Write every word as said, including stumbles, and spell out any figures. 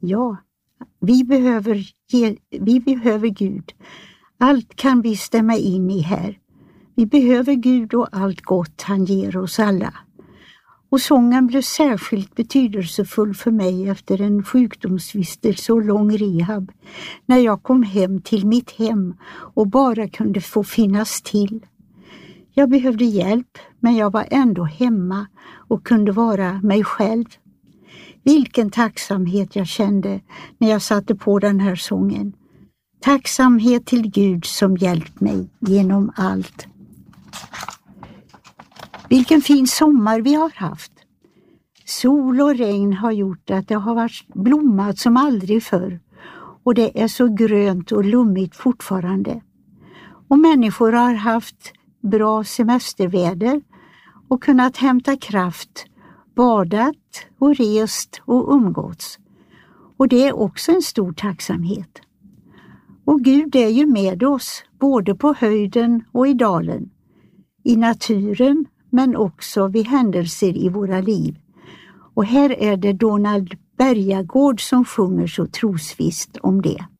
Ja, vi behöver, ge, vi behöver Gud. Allt kan vi stämma in i här. Vi behöver Gud och allt gott han ger oss alla. Och sången blev särskilt betydelsefull för mig efter en sjukdomsvistelse och lång rehab. När jag kom hem till mitt hem och bara kunde få finnas till. Jag behövde hjälp, men jag var ändå hemma och kunde vara mig själv. Vilken tacksamhet jag kände när jag satte på den här sången. Tacksamhet till Gud som hjälpt mig genom allt. Vilken fin sommar vi har haft. Sol och regn har gjort att det har varit blommat som aldrig förr. Och det är så grönt och lummigt fortfarande. Och människor har haft bra semesterväder och kunnat hämta kraft, badat och rest och umgåtts. Och det är också en stor tacksamhet. Och Gud är ju med oss både på höjden och i dalen, i naturen men också vid händelser i våra liv. Och här är det Donald Bergagård som sjunger så trosvisst om det.